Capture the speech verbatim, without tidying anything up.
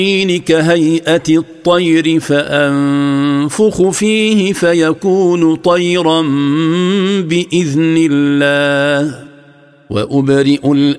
كهيئة الطير فأنفخ فيه فيكون طيرا بإذن الله وأبرئ